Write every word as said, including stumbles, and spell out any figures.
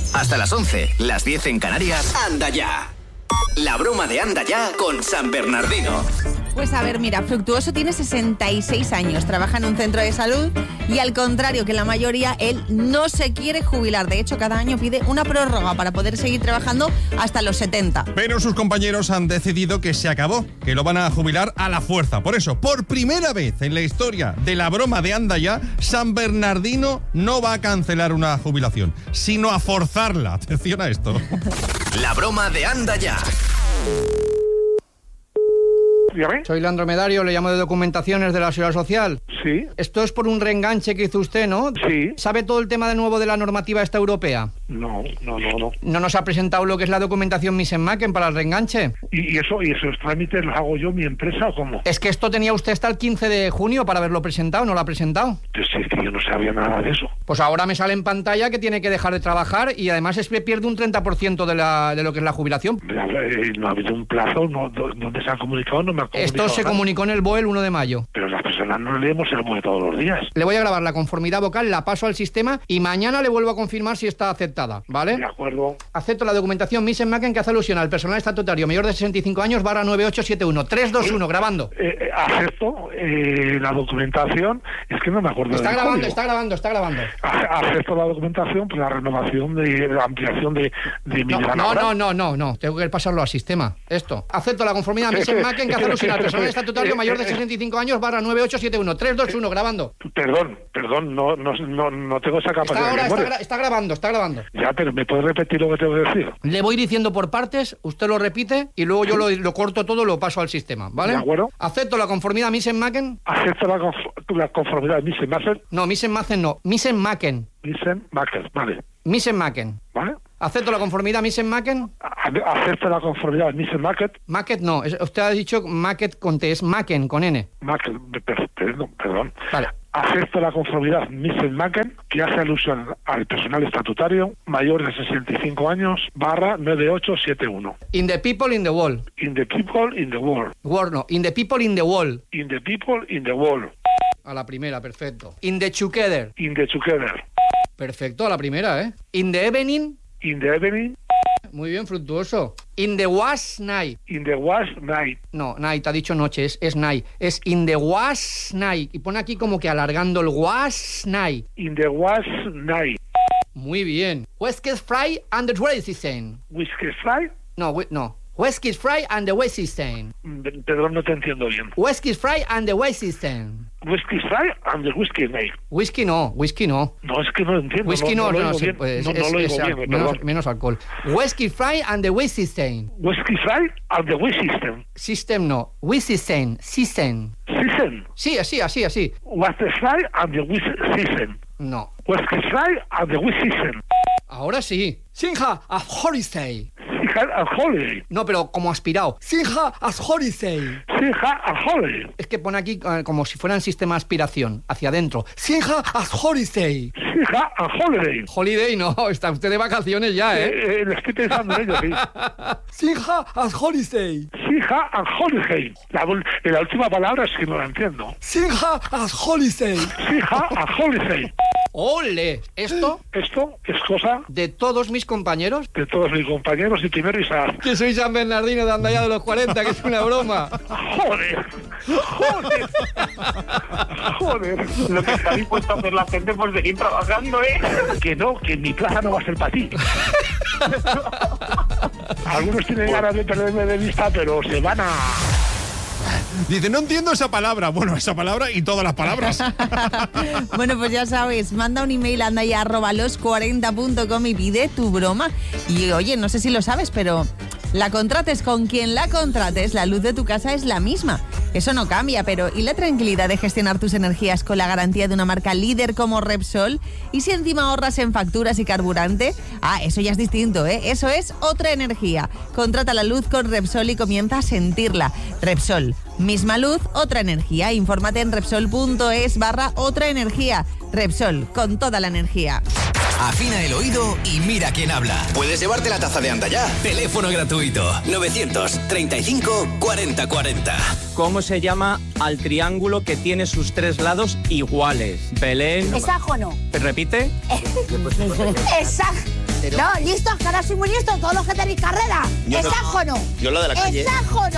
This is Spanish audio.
Hasta las once, las diez en Canarias. Anda ya. La broma de Anda ya con San Bernardino. Pues a ver, mira, Fructuoso tiene sesenta y seis años, trabaja en un centro de salud y al contrario que la mayoría, él no se quiere jubilar. De hecho, cada año pide una prórroga para poder seguir trabajando hasta los setenta. Pero sus compañeros han decidido que se acabó, que lo van a jubilar a la fuerza. Por eso, por primera vez en la historia de la broma de Anda ya, San Bernardino no va a cancelar una jubilación, sino a forzarla. Atención a esto. La broma de Anda ya. Dígame. Soy Leandro Medario, le llamo de Documentaciones de la Seguridad Social. Sí. Esto es por un reenganche que hizo usted, ¿no? Sí. ¿Sabe todo el tema de nuevo de la normativa esta europea? No, no, no, no. ¿No nos ha presentado lo que es la documentación Misen-Macken para el reenganche? ¿Y, y eso y esos trámites los hago yo, mi empresa, o cómo? Es que esto tenía usted hasta el quince de junio para haberlo presentado, ¿no lo ha presentado? Pues es que yo no sabía nada de eso. Pues ahora me sale en pantalla que tiene que dejar de trabajar y además es que pierde un treinta por ciento de, la, de lo que es la jubilación. Eh, no ha habido un plazo, no, ¿dónde se han comunicado? No me han comunicado. Esto se nada. comunicó en el B O E el uno de mayo. Pero las personas no leemos el B O E todos los días. Le voy a grabar la conformidad vocal, la paso al sistema y mañana le vuelvo a confirmar si está aceptada, ¿vale? De acuerdo. Acepto la documentación Misen-Macken que hace alusión al personal estatutario mayor de sesenta y cinco años barra nueve ocho siete uno. tres dos uno, grabando. Eh, eh, acepto eh, la documentación, es que no me acuerdo. Está del grabando, código. está grabando, está grabando. A- Acepto la documentación por la renovación de la ampliación de, de mi No, vida no, laboral. no, no, no, no, tengo que pasarlo al sistema. Esto. Acepto la conformidad Misen-Macken que hace alusión al personal estatutario mayor de sesenta y cinco años barra nueve ocho siete uno. tres dos uno, grabando. Perdón, perdón, no, no, no, no tengo esa capacidad Está ahora, de está, memoria. gra- está grabando, está grabando. Ya, pero ¿me puedes repetir lo que tengo que decir? Le voy diciendo por partes, usted lo repite y luego yo lo, lo corto todo y lo paso al sistema, ¿vale? De acuerdo. Acepto la conformidad Misen-Macken. Acepto la, conf- la conformidad de Misen-Macken. No, Misen-Macken no, Misen-Macken. Misen-Macken, vale. Misen-Macken. ¿Vale? Acepto la conformidad Misen-Macken. A- Acepto la conformidad de Misen-Macken. Macket no, es- usted ha dicho Macket con T, es Macken con N. Macken, per- perdón, perdón. Vale. Acepto la conformidad Misen-Macken, que hace alusión al personal estatutario mayor de sesenta y cinco años, barra nueve ocho siete uno. In the people in the wall. In the people in the world. World no, in the people in the wall. In the people in the world. A la primera, perfecto. In the together. In the together. Perfecto, a la primera, ¿eh? In the evening. In the evening. Muy bien, Fructuoso. In the was night. In the was night. No, night, ha dicho noche, es, es night. Es in the was night. Y pone aquí como que alargando el was night. In the was night. Muy bien. Whiskey fry and the dressing. Whiskey fry. No, wi- no. Whiskey fry and the Wesison. Mm, Perdón, no te entiendo bien. Whiskey fry and the Wesison. Whiskey fry and the whiskey night. Whisky no, whisky no. No, es que no entiendo. Whisky no, no, no, lo no, oigo sí, bien. pues, no, es, no lo es- oigo es bien, al- menos, perdón. menos alcohol. Whiskey fry and the Wesison. Whiskey fry and the whiskey system. System no, Wesison, Sisen. Season. Sí, así, así, así. Whiskey fry and the whiskey season. No. Whiskey fry and the whiskey season. Ahora sí. Sinja a Horisei. Sinja a holiday. No, pero como aspirado. Sinja a Horisei. Sinja a holiday. Es que pone aquí eh, como si fuera en sistema de aspiración, hacia adentro. Sinja a Horisei. Sinja a holiday. Holiday no, está usted de vacaciones ya, ¿eh? Eh, eh, lo estoy pensando en ello, sí. Sinja a Horisei. Sinja a holiday. La, ul- la última palabra es que no la entiendo. Sinja a Horisei. Sinja a holiday. ¡Ole! Esto Esto es cosa de todos mis compañeros. de todos mis compañeros y primero Isaac. Que soy San Bernardino de Andaya de los cuarenta, que es una broma. Joder, joder, joder. Lo que está dispuesto a hacer la gente por seguir trabajando, ¿eh? Que no, que mi plaza no va a ser para ti. Algunos tienen ganas de perderme de vista, pero se van a... Dice, no entiendo esa palabra. Bueno, esa palabra y todas las palabras. Bueno, pues ya sabes, manda un email a andaya arroba los cuarenta punto com y pide tu broma. Y oye, no sé si lo sabes, pero la contrates con quien la contrates, la luz de tu casa es la misma. Eso no cambia, pero ¿y la tranquilidad de gestionar tus energías con la garantía de una marca líder como Repsol? ¿Y si encima ahorras en facturas y carburante? Ah, eso ya es distinto, ¿eh? Eso es otra energía. Contrata la luz con Repsol y comienza a sentirla. Repsol, misma luz, otra energía. Infórmate en Repsol.es barra otra energía. Repsol, con toda la energía. Afina el oído y mira quién habla. Puedes llevarte la taza de Anda ya. Teléfono gratuito novecientos treinta y cinco cuarenta cuarenta. ¿Cómo se llama al triángulo que tiene sus tres lados iguales? Belén. Hexágono. ¿Repite? Hexágono. entero. No, listos, que ahora soy muy listo, todos los que tenéis carrera. Yo no. Hexágono. Yo lo de la calle. Hexágono.